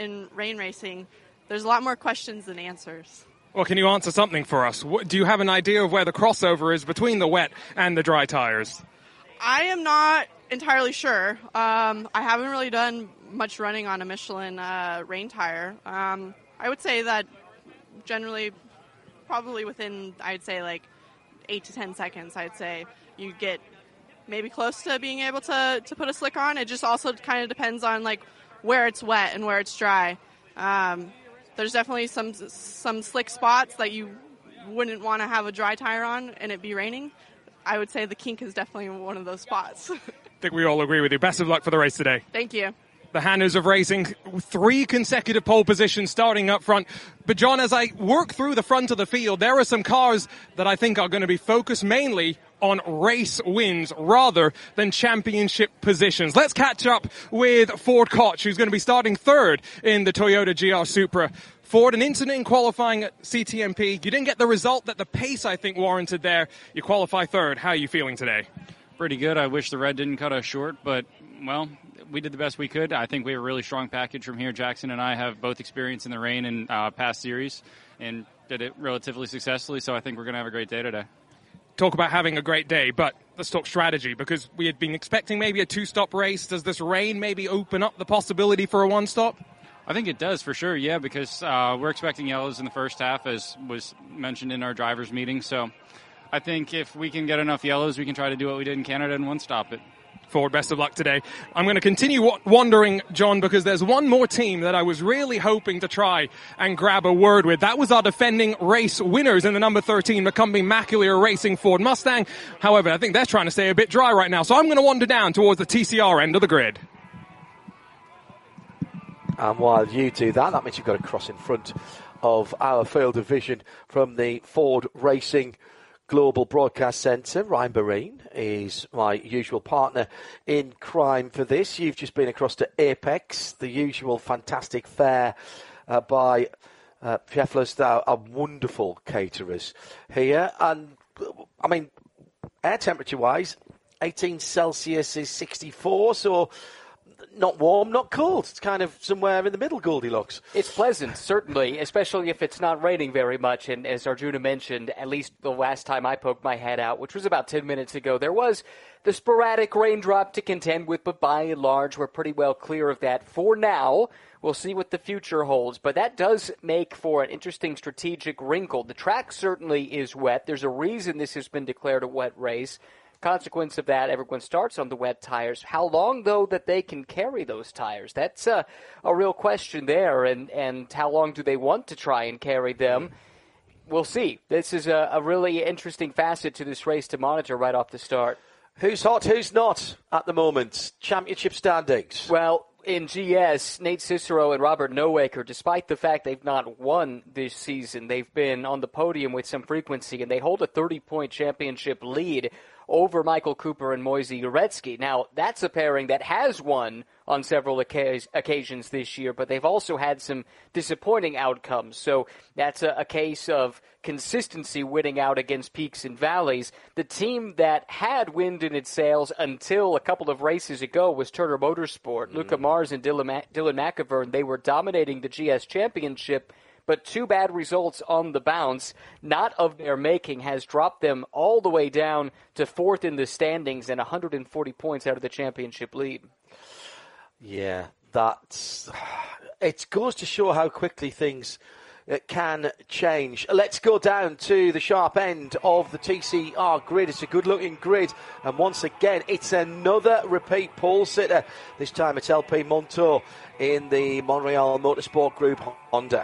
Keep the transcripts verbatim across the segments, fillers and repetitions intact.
in rain racing, there's a lot more questions than answers. Well, can you answer something for us? What, do you have an idea of where the crossover is between the wet and the dry tires? I am not entirely sure. Um, I haven't really done much running on a Michelin uh, rain tire. Um, I would say that generally, probably within, I'd say like eight to ten seconds, I'd say you get maybe close to being able to, to put a slick on. It just also kind of depends on like where it's wet and where it's dry. Um, there's definitely some some slick spots that you wouldn't want to have a dry tire on and it be raining. I would say the kink is definitely one of those spots. I think we all agree with you. Best of luck for the race today. Thank you. The Hannahs of Racing, three consecutive pole positions starting up front. But John, as I work through the front of the field, there are some cars that I think are going to be focused mainly on race wins rather than championship positions. Let's catch up with Ford Koch, who's going to be starting third in the Toyota G R Supra. Ford, an incident in qualifying at C T M P. You didn't get the result that the pace, I think, warranted there. You qualify third. How are you feeling today? Pretty good. I wish the red didn't cut us short, but, well, we did the best we could. I think we have a really strong package from here. Jackson and I have both experience in the rain in uh, past series and did it relatively successfully, so I think we're going to have a great day today. Talk about having a great day, but let's talk strategy, because we had been expecting maybe a two-stop race. Does this rain maybe open up the possibility for a one-stop? I think it does for sure, yeah, because uh, we're expecting yellows in the first half, as was mentioned in our drivers' meeting. So I think if we can get enough yellows, we can try to do what we did in Canada and one-stop it. Ford, best of luck today. I'm going to continue wondering, John, because there's one more team that I was really hoping to try and grab a word with. That was our defending race winners in the number thirteen Macomb Maculaire Racing Ford Mustang. However, I think they're trying to stay a bit dry right now, so I'm going to wander down towards the T C R end of the grid. And while you do that, that means you've got to cross in front of our field of vision from the Ford Racing Global Broadcast Centre. Ryan Barine is my usual partner in crime for this. You've just been across to Apex, the usual fantastic fare uh, by uh, Pieflas, our, our wonderful caterers here. And, I mean, air temperature-wise, eighteen Celsius is sixty-four, so not warm, not cold. It's kind of somewhere in the middle, Goldilocks. It's pleasant, certainly, especially if it's not raining very much. And as Arjuna mentioned, at least the last time I poked my head out, which was about ten minutes ago, there was the sporadic raindrop to contend with, but by and large, we're pretty well clear of that for now. We'll see what the future holds, but that does make for an interesting strategic wrinkle. The track certainly is wet. There's a reason this has been declared a wet race. Consequence of that, everyone starts on the wet tires. How long, though, that they can carry those tires? That's a, a real question there, and, and how long do they want to try and carry them? We'll see. This is a, a really interesting facet to this race to monitor right off the start. Who's hot, who's not at the moment? Championship standings. Well, in G S, Nate Cicero and Robert Nowaker, despite the fact they've not won this season, they've been on the podium with some frequency, and they hold a thirty-point championship lead over Michael Cooper and Moisey Uretsky. Now, that's a pairing that has won on several ocas- occasions this year, but they've also had some disappointing outcomes. So that's a, a case of consistency winning out against peaks and valleys. The team that had wind in its sails until a couple of races ago was Turner Motorsport. Mm. Luca Mars and Dylan, Ma- Dylan McIvern, they were dominating the G S Championship, but two bad results on the bounce, not of their making, has dropped them all the way down to fourth in the standings and one hundred forty points out of the championship lead. Yeah, that's... It goes to show how quickly things uh, can change. Let's go down to the sharp end of the T C R grid. It's a good-looking grid, and once again, it's another repeat pole sitter. This time it's L P Montour in the Montreal Motorsport Group Honda.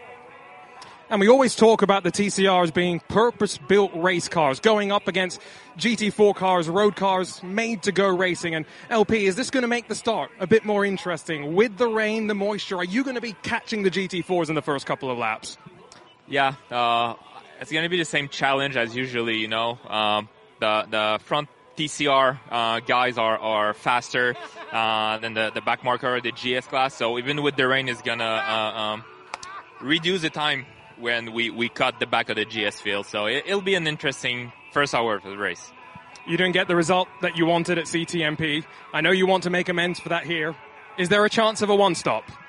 And we always talk about the T C R as being purpose-built race cars, going up against G T four cars, road cars, made to go racing. And L P, is this going to make the start a bit more interesting? With the rain, the moisture, are you going to be catching the G T fours in the first couple of laps? Yeah, uh, it's going to be the same challenge as usually, you know. Um, the, the front T C R uh, guys are, are faster uh, than the, the back marker of the G S class. So even with the rain, it's going to uh, um, reduce the time when we, we cut the back of the G S field. So it, it'll be an interesting first hour of the race. You didn't get the result that you wanted at C T M P. I know you want to make amends for that here. Is there a chance of a one-stop?